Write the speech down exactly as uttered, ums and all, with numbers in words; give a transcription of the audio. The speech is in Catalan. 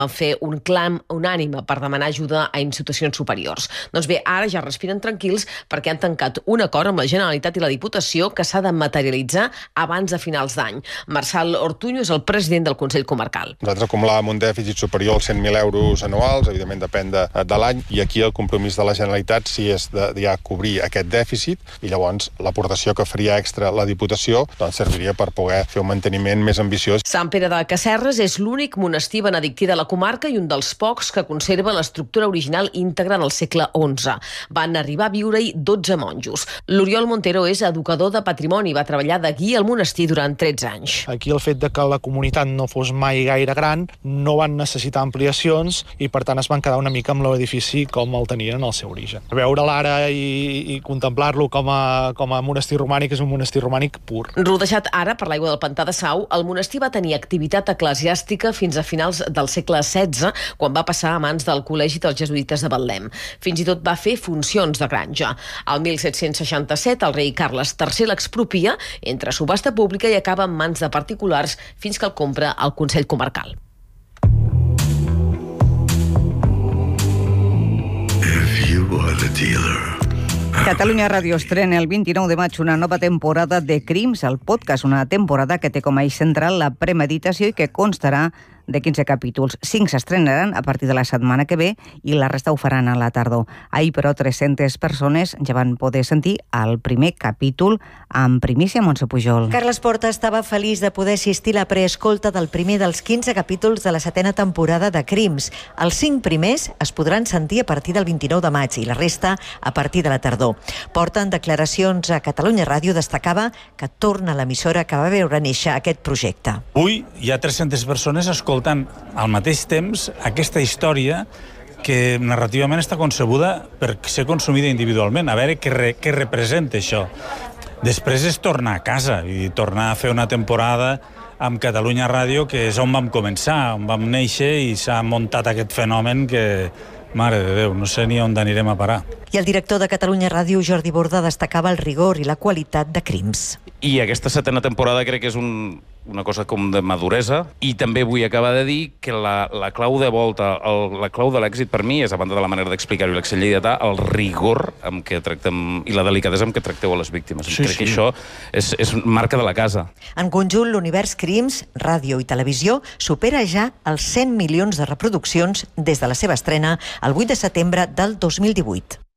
van fer un clam unànime per demanar ajuda a institucions superiors. Doncs bé, ara ja respiren tranquils perquè han tancat un acord amb la Generalitat i la Diputació que s'ha de materialitzar abans de finals d'any. Marçal Ortuño és el president del Consell Comarcal. Nosaltres acumulàvem un dèficit superior als cent mil euros anuals, evidentment depèn de, de l'any, i aquí el compromís de la Generalitat sí és de, de ja cobrir aquest dèficit, i llavors l'aportació que faria extra la Diputació doncs serviria per poder fer un manteniment més ambiciós. Sant Pere de Casserres és l'únic monestir benedictí de la comarca i un dels pocs que conserva l'estructura original íntegra del segle onze. Van arribar a viure-hi dotze monjos. L'Oriol Montero és educador de patrimoni i va treballar de guia al monestir durant tretze anys. Aquí el fet de que la comunitat no fos mai gaire gran, no van necessitar ampliacions i per tant es van quedar una mica amb l'edifici com el tenien en el seu origen. Veure'l ara i, i contemplar-lo com a, com a monestir romànic és un monestir romànic pur. Rodejat ara per l'aigua del pantà de Sau, el monestir va tenir activitat eclesiàstica fins a finals del segle setze, quan va passar a mans del Col·legi dels Jesuïtes de Betlem. Fins i tot va fer funcions de granja. Al mil set-cents seixanta-set, el rei Carles tercer l'expropia, entra a subhasta pública i acaba en mans de particulars fins que el compra el Consell Comarcal. If you are the dealer. Catalunya Ràdio estrena el vint-i-nou de maig una nova temporada de Crims, el podcast, una temporada que té com a eix central la premeditació i que constarà de quinze capítols. cinc s'estrenaran a partir de la setmana que ve i la resta ho faran a la tardor. Ahir, però, tres-centes persones ja van poder sentir el primer capítol amb primícia. Montse Pujol. Carles Porta estava feliç de poder assistir a la preescolta del primer dels quinze capítols de la setena temporada de Crims. Els cinc primers es podran sentir a partir del vint-i-nou de maig i la resta a partir de la tardor. Porta, en declaracions a Catalunya Ràdio, destacava que torna a l'emissora que va veure néixer aquest projecte. Avui hi ha tres-centes persones escoltant al mateix temps aquesta història que narrativament està concebuda per ser consumida individualment, a veure què, re, què representa això. Després és tornar a casa i tornar a fer una temporada amb Catalunya Ràdio, que és on vam començar, on vam néixer i s'ha muntat aquest fenomen que, mare de Déu, no sé ni on anirem a parar. I el director de Catalunya Ràdio, Jordi Borda, destacava el rigor i la qualitat de Crims. I aquesta setena temporada crec que és un, una cosa com de maduresa, i també vull acabar de dir que la, la clau de volta, el, la clau de l'èxit per mi és, a banda de la manera d'explicar-ho i l'accent lleidatà, el rigor amb què tractem i la delicadesa amb què tracteu a les víctimes. Sí, crec sí. que això és, és marca de la casa. En conjunt, l'univers Crims, ràdio i televisió, supera ja els cent milions de reproduccions des de la seva estrena el vuit de setembre del dos mil divuit.